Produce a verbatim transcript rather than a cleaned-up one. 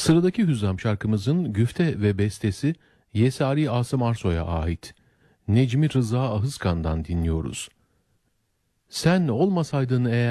Sıradaki Hüzzam şarkımızın güfte ve bestesi Yesari Asım Arsoy'a ait. Necmi Rıza Ahızkan'dan dinliyoruz. Sen olmasaydın eğer